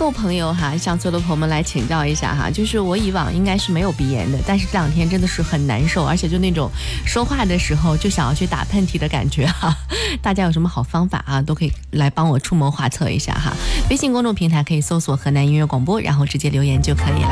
有朋友哈，向所有的朋友们来请教一下哈，就是我以往应该是没有鼻炎的，但是这2天真的是很难受，而且就那种说话的时候就想要去打喷嚏的感觉哈。大家有什么好方法啊，都可以来帮我出谋划策一下哈。微信公众平台可以搜索河南音乐广播，然后直接留言就可以了。